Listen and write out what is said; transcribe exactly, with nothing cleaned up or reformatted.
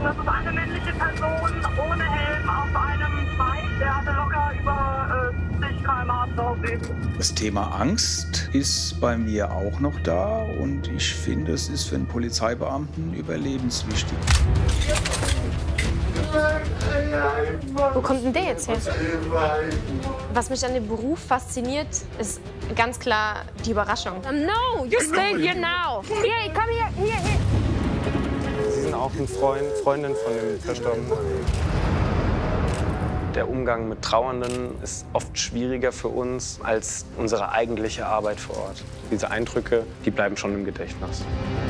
Das ist eine männliche Person ohne Helm auf einem Bike. Der hatte locker über äh, siebzig Kilometer pro Stunde. Das Thema Angst ist bei mir auch noch da und ich finde, es ist für einen Polizeibeamten überlebenswichtig. Wo kommt denn der jetzt her? Was mich an dem Beruf fasziniert, ist ganz klar die Überraschung. Um, no, you stay here now. Here, come here, here, here. Sie sind auch ein Freund, Freundin von dem Verstorbenen. Der Umgang mit Trauernden ist oft schwieriger für uns als unsere eigentliche Arbeit vor Ort. Diese Eindrücke, die bleiben schon im Gedächtnis.